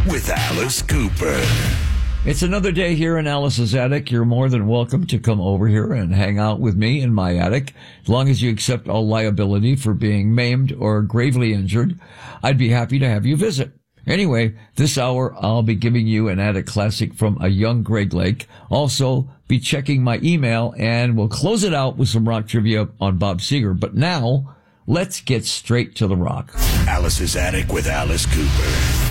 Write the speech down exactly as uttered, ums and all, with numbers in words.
with Alice Cooper. It's another day here in Alice's attic. You're more than welcome to come over here and hang out with me in my attic. As long as you accept all liability for being maimed or gravely injured, I'd be happy to have you visit. Anyway, this hour I'll be giving you an attic classic from a young Greg Lake. Also, be checking my email, and we'll close it out with some rock trivia on Bob Seger. But now, let's get straight to the rock. Alice's Attic with Alice Cooper.